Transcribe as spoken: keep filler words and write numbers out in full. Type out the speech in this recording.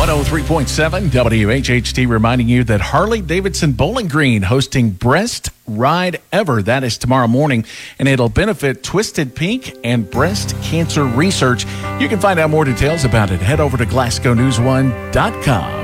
one oh three point seven W H H T reminding you that Harley-Davidson Bowling Green hosting Breast Ride Ever. That is tomorrow morning, and it'll benefit Twisted Pink and breast cancer research. You can find out more details about it. Head over to Glasgow News one dot com.